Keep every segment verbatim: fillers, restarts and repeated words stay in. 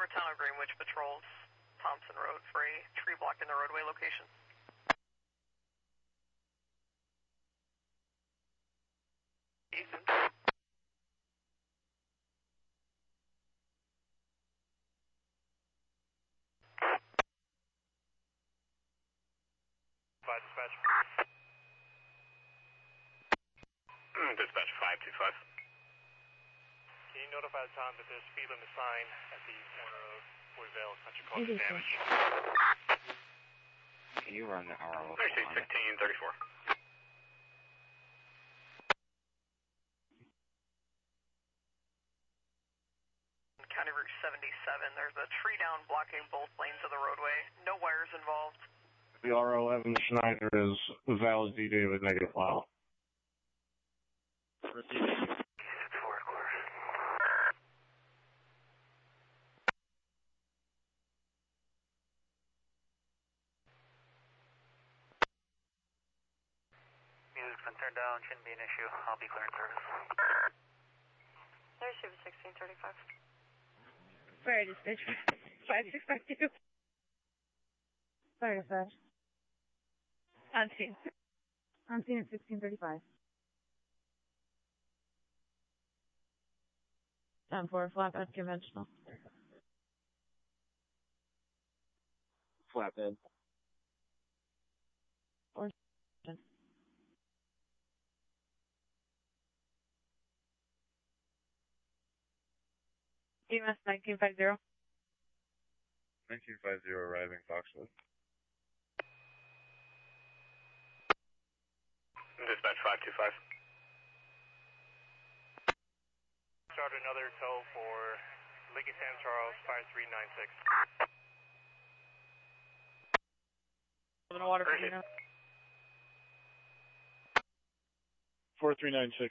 Town of Greenwich patrols Thompson Road for a tree block in the roadway location. Ethan. Five dispatch. Dispatch five two five. Can you notify the Tom that there's speed limit sign at the corner of Woodville, such a cause of damage? Can you run the hour? thirty-six fifteen thirty-four. County Route seventy-seven, there's a tree down blocking both lanes of the roadway. No wires involved. The R eleven Schneider is validated with negative file. Receiving. Music's been turned down, shouldn't be an issue. I'll be clearing service. There's Shiva sixteen thirty-five. Fire dispatch. five six five two. Fire dispatch. On scene. On scene at sixteen thirty-five. Down four, flatbed conventional. Flatbed. Or E M S nineteen fifty. nineteen fifty arriving Foxwood. Dispatch five two five. Start another tow for Lake San Charles five three nine six. water for you now. four three nine six.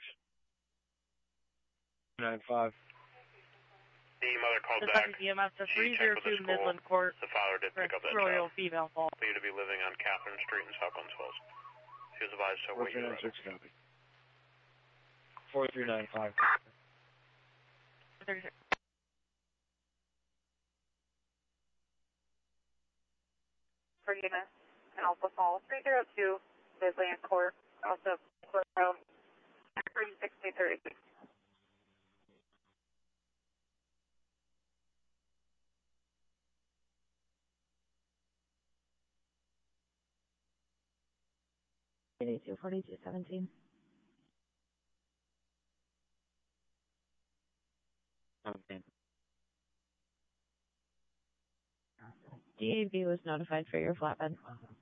nine five. The mother called The back. E M S to She three checked zero with the two school. Midland Court. The father did pick up that Royal child. female fall. Needed to be living on Catherine Street in South Glens Falls. She was advised to four wait three your nine arrival. six copy. four three nine five. thirty-six. For E M S, Alpha Fall three zero two Midland Court, also Court Road, sixteen thirty-six. eighty-two forty-two seventeen. Okay. D A B was notified for your flatbed.